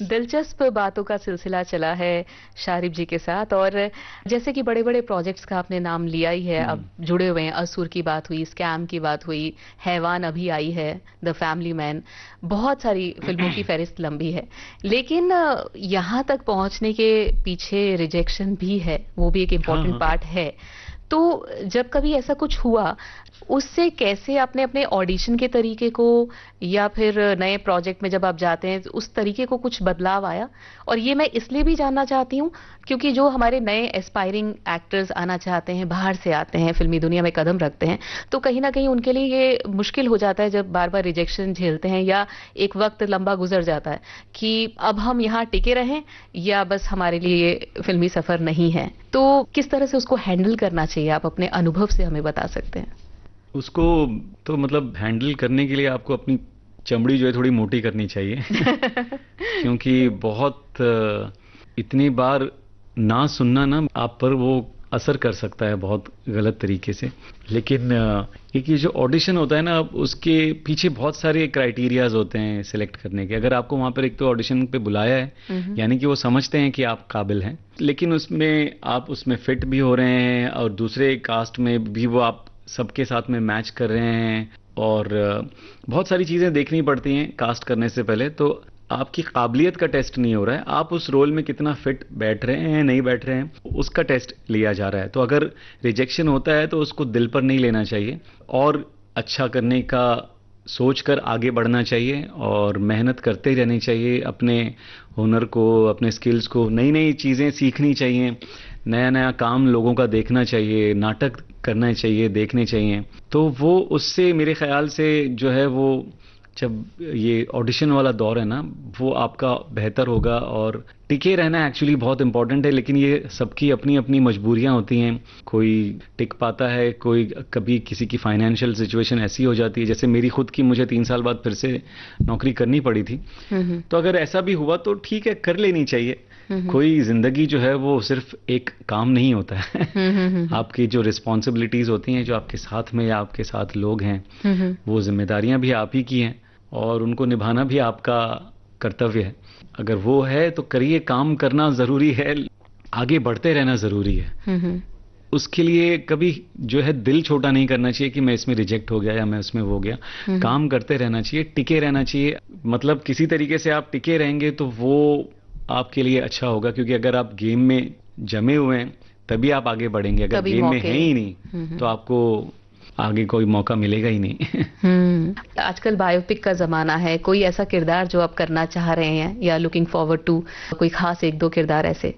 दिलचस्प बातों का सिलसिला चला है शारिब जी के साथ। और जैसे कि बड़े-बड़े प्रोजेक्ट्स का आपने नाम लिया ही है, अब जुड़े हुए हैं। असुर की बात हुई, स्कैम की बात हुई, हैवान अभी आई है, द फैमिली मैन, बहुत सारी फिल्मों की फहरिस्त लंबी है। लेकिन यहाँ तक पहुंचने के पीछे रिजेक्शन भी है, वो भी एक हाँ, इम्पोर्टेंट हाँ। पार्ट है। तो जब कभी ऐसा कुछ हुआ, उससे कैसे आपने अपने ऑडिशन के तरीके को या फिर नए प्रोजेक्ट में जब आप जाते हैं उस तरीके को कुछ बदलाव आया? और ये मैं इसलिए भी जानना चाहती हूँ क्योंकि जो हमारे नए एस्पायरिंग एक्टर्स आना चाहते हैं, बाहर से आते हैं, फिल्मी दुनिया में कदम रखते हैं, तो कहीं ना कहीं उनके लिए ये मुश्किल हो जाता है जब बार बार रिजेक्शन झेलते हैं या एक वक्त लंबा गुजर जाता है कि अब हम यहाँ टिके रहें या बस हमारे लिए ये फिल्मी सफर नहीं है। तो किस तरह से उसको हैंडल करना चाहिए, आप अपने अनुभव से हमें बता सकते हैं? उसको तो मतलब हैंडल करने के लिए आपको अपनी चमड़ी जो है थोड़ी मोटी करनी चाहिए। क्योंकि बहुत इतनी बार ना सुनना ना आप पर वो असर कर सकता है बहुत गलत तरीके से। लेकिन एक ये जो ऑडिशन होता है ना, उसके पीछे बहुत सारे क्राइटेरियाज होते हैं सिलेक्ट करने के। अगर आपको वहाँ पर एक तो ऑडिशन पे बुलाया है, यानी कि वो समझते हैं कि आप काबिल हैं, लेकिन उसमें आप उसमें फिट भी हो रहे हैं और दूसरे कास्ट में भी वो आप सबके साथ में मैच कर रहे हैं, और बहुत सारी चीज़ें देखनी पड़ती हैं कास्ट करने से पहले। तो आपकी काबिलियत का टेस्ट नहीं हो रहा है, आप उस रोल में कितना फिट बैठ रहे हैं नहीं बैठ रहे हैं उसका टेस्ट लिया जा रहा है। तो अगर रिजेक्शन होता है तो उसको दिल पर नहीं लेना चाहिए और अच्छा करने का सोच कर आगे बढ़ना चाहिए और मेहनत करते रहनी चाहिए। अपने हुनर को, अपने स्किल्स को, नई नई चीज़ें सीखनी चाहिए, नया नया काम लोगों का देखना चाहिए, नाटक करना चाहिए, देखने चाहिए। तो वो उससे मेरे ख्याल से जो है वो जब ये ऑडिशन वाला दौर है ना, वो आपका बेहतर होगा। और टिके रहना एक्चुअली बहुत इंपॉर्टेंट है, लेकिन ये सबकी अपनी अपनी मजबूरियां होती हैं। कोई टिक पाता है, कोई कभी किसी की फाइनेंशियल सिचुएशन ऐसी हो जाती है, जैसे मेरी खुद की, मुझे 3 साल बाद फिर से नौकरी करनी पड़ी थी। तो अगर ऐसा भी हुआ तो ठीक है, कर लेनी चाहिए। कोई जिंदगी जो है वो सिर्फ एक काम नहीं होता है। आपकी जो रिस्पॉन्सिबिलिटीज होती हैं, जो आपके साथ में या आपके साथ लोग हैं, वो जिम्मेदारियां भी आप ही की हैं और उनको निभाना भी आपका कर्तव्य है। अगर वो है तो करिए, काम करना जरूरी है, आगे बढ़ते रहना जरूरी है। उसके लिए कभी जो है दिल छोटा नहीं करना चाहिए कि मैं इसमें रिजेक्ट हो गया या मैं उसमें हो गया। काम करते रहना चाहिए, टिके रहना चाहिए। मतलब किसी तरीके से आप टिके रहेंगे तो वो आपके लिए अच्छा होगा, क्योंकि अगर आप गेम में जमे हुए हैं तभी आप आगे बढ़ेंगे। अगर गेम में है ही नहीं तो आपको आगे कोई मौका मिलेगा ही नहीं। आजकल बायोपिक का जमाना है, कोई ऐसा किरदार जो आप करना चाह रहे हैं या लुकिंग फॉरवर्ड टू, कोई खास एक दो किरदार ऐसे?